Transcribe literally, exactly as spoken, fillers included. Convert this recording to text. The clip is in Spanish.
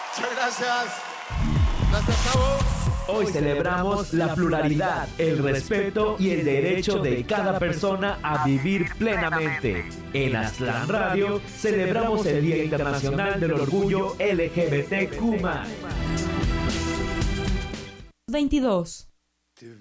Muchas gracias. Gracias a vos. Hoy celebramos la pluralidad, el respeto y el derecho de cada persona a vivir plenamente. En Aztlán Radio celebramos el Día Internacional del Orgullo L G B T Q más. veintidós.